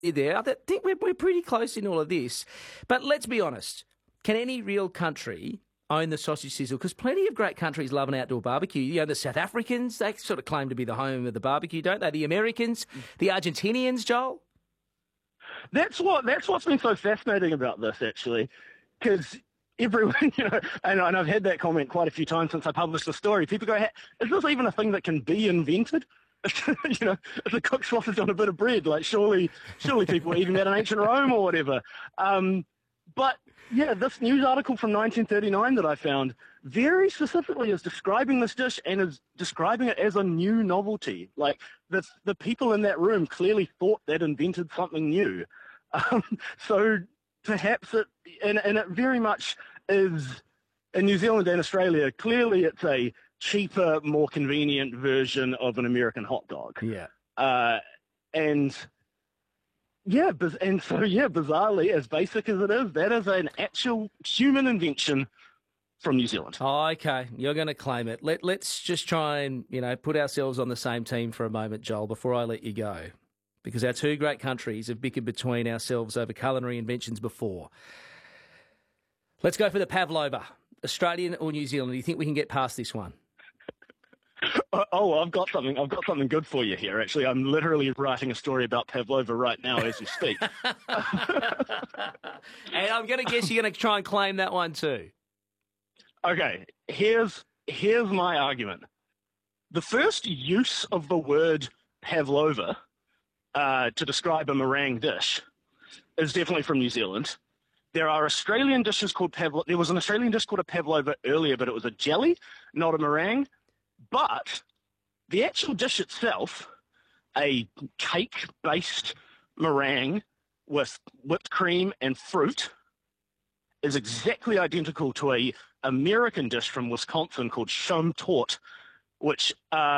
there. I think we're pretty close in all of this. But let's be honest. Can any real country own the sausage sizzle? Because plenty of great countries love an outdoor barbecue. You know, the South Africans, they sort of claim to be the home of the barbecue, don't they? The Americans, the Argentinians, Joel? That's what's been so fascinating about this, actually, because everyone, and I've had that comment quite a few times since I published the story. People go, hey, is this even a thing that can be invented? If the cooked sausage on a bit of bread, like surely people were eating that in ancient Rome or whatever. But yeah, this news article from 1939 that I found very specifically is describing this dish and is describing it as a new novelty. Like the people in that room clearly thought they'd invented something new. So perhaps it very much is in New Zealand and Australia. Clearly, it's a cheaper, more convenient version of an American hot dog. Yeah. Bizarrely, as basic as it is, that is an actual human invention from New Zealand. Oh, okay. You're going to claim it. Let's just try and, put ourselves on the same team for a moment, Joel, before I let you go. Because our two great countries have bickered between ourselves over culinary inventions before. Let's go for the pavlova. Australian or New Zealand? Do you think we can get past this one? Oh, I've got something good for you here. Actually, I'm literally writing a story about pavlova right now as we speak. And I'm going to guess you're going to try and claim that one too. Okay, here's my argument. The first use of the word pavlova to describe a meringue dish is definitely from New Zealand. There are Australian dishes called pavlova. There was an Australian dish called a pavlova earlier, but it was a jelly, not a meringue. But the actual dish itself, a cake-based meringue with whipped cream and fruit, is exactly identical to a American dish from Wisconsin called Chaume Tort, which